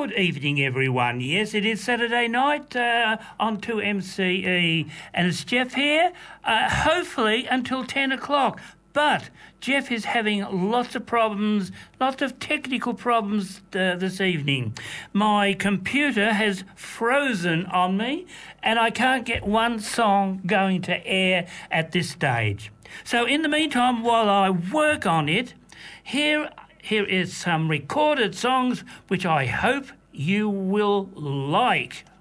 Good evening, everyone. Yes, it is Saturday night on 2MCE, and it's Jeff here, hopefully until 10 o'clock. But Jeff is having lots of problems, lots of technical problems this evening. My computer has frozen on me, and I can't get one song going to air at this stage. So in the meantime, while I work on it, here is some recorded songs which I hope you will like.